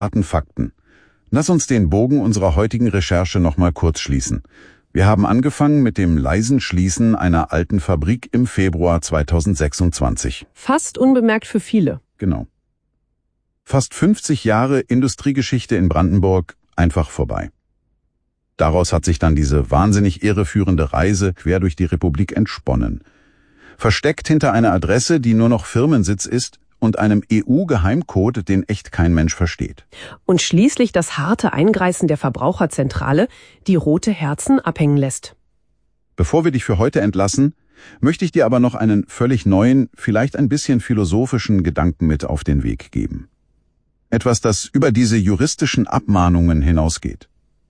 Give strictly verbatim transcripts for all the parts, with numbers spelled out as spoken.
Harten Fakten. Lass uns den Bogen unserer heutigen Recherche nochmal kurz schließen. Wir haben angefangen mit dem leisen Schließen einer alten Fabrik im Februar zweitausendsechsundzwanzig. Fast unbemerkt für viele. Genau. Fast fünfzig Jahre Industriegeschichte in Brandenburg einfach vorbei. Daraus hat sich dann diese wahnsinnig irreführende Reise quer durch die Republik entsponnen. Versteckt hinter einer Adresse, die nur noch Firmensitz ist, und einem E U-Geheimcode, den echt kein Mensch versteht. Und schließlich das harte Eingreifen der Verbraucherzentrale, die rote Herzen abhängen lässt. Bevor wir dich für heute entlassen, möchte ich dir aber noch einen völlig neuen, vielleicht ein bisschen philosophischen Gedanken mit auf den Weg geben. Etwas, das über diese juristischen Abmahnungen hinausgeht.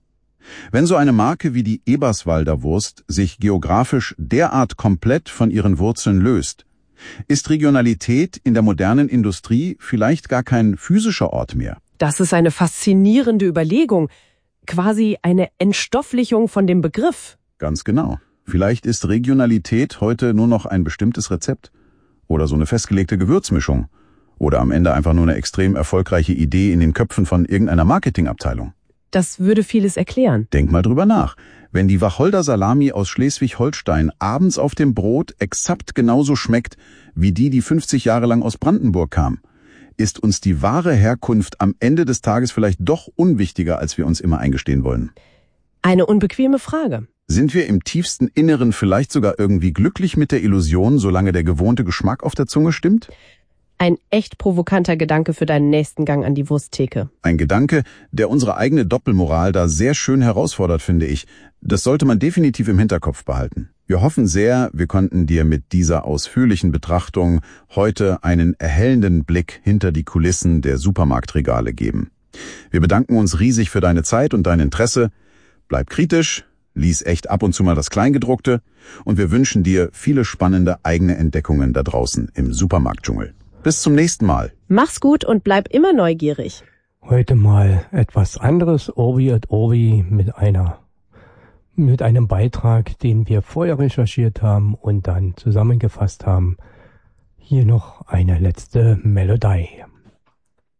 Wenn so eine Marke wie die Eberswalder Wurst sich geografisch derart komplett von ihren Wurzeln löst, ist Regionalität in der modernen Industrie vielleicht gar kein physischer Ort mehr. Das ist eine faszinierende Überlegung, quasi eine Entstofflichung von dem Begriff. Ganz genau. Vielleicht ist Regionalität heute nur noch ein bestimmtes Rezept oder so eine festgelegte Gewürzmischung oder am Ende einfach nur eine extrem erfolgreiche Idee in den Köpfen von irgendeiner Marketingabteilung. Das würde vieles erklären. Denk mal drüber nach. Wenn die Wacholder Salami aus Schleswig-Holstein abends auf dem Brot exakt genauso schmeckt, wie die, die fünfzig Jahre lang aus Brandenburg kam, ist uns die wahre Herkunft am Ende des Tages vielleicht doch unwichtiger, als wir uns immer eingestehen wollen. Eine unbequeme Frage. Sind wir im tiefsten Inneren vielleicht sogar irgendwie glücklich mit der Illusion, solange der gewohnte Geschmack auf der Zunge stimmt? Ein echt provokanter Gedanke für deinen nächsten Gang an die Wursttheke. Ein Gedanke, der unsere eigene Doppelmoral da sehr schön herausfordert, finde ich. Das sollte man definitiv im Hinterkopf behalten. Wir hoffen sehr, wir konnten dir mit dieser ausführlichen Betrachtung heute einen erhellenden Blick hinter die Kulissen der Supermarktregale geben. Wir bedanken uns riesig für deine Zeit und dein Interesse. Bleib kritisch, lies echt ab und zu mal das Kleingedruckte und wir wünschen dir viele spannende eigene Entdeckungen da draußen im Supermarktdschungel. Bis zum nächsten Mal. Mach's gut und bleib immer neugierig. Heute mal etwas anderes, Orbi et Orbi, mit einer, mit einem Beitrag, den wir vorher recherchiert haben und dann zusammengefasst haben. Hier noch eine letzte Melodie.